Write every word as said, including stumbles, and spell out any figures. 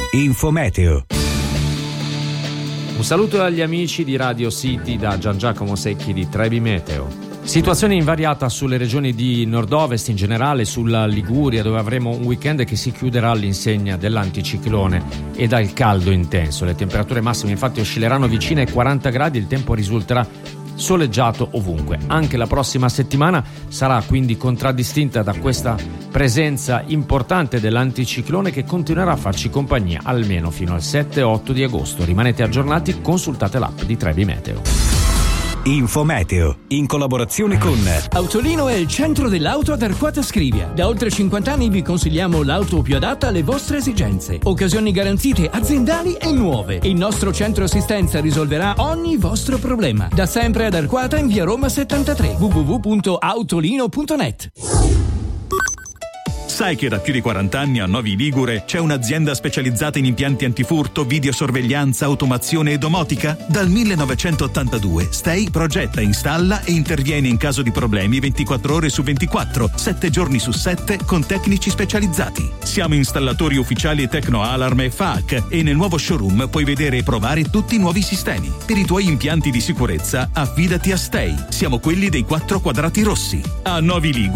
Infometeo. Un saluto agli amici di Radio City da Gian Giacomo Secchi di Trebi Meteo. Situazione invariata sulle regioni di nord-ovest, in generale sulla Liguria, dove avremo un weekend che si chiuderà all'insegna dell'anticiclone e dal caldo intenso. Le temperature massime infatti oscilleranno vicine ai quaranta gradi, il tempo risulterà soleggiato ovunque. Anche la prossima settimana sarà quindi contraddistinta da questa presenza importante dell'anticiclone che continuerà a farci compagnia almeno fino al sette otto di agosto. Rimanete aggiornati, consultate l'app di Trebi Meteo. Infometeo, in collaborazione con Autolino è il centro dell'auto ad Arquata Scrivia. Da oltre cinquanta anni vi consigliamo l'auto più adatta alle vostre esigenze. Occasioni garantite aziendali e nuove. Il nostro centro assistenza risolverà ogni vostro problema. Da sempre ad Arquata in via Roma settantatré. w w w punto autolino punto net. Sai che da più di quaranta anni a Novi Ligure c'è un'azienda specializzata in impianti antifurto, videosorveglianza, automazione e domotica? Dal millenovecentottantadue Stay progetta, installa e interviene in caso di problemi ventiquattro ore su ventiquattro, sette giorni su sette con tecnici specializzati. Siamo installatori ufficiali Tecno Alarm e F A C e nel nuovo showroom puoi vedere e provare tutti i nuovi sistemi. Per i tuoi impianti di sicurezza affidati a Stay. Siamo quelli dei quattro quadrati rossi. A Novi Ligure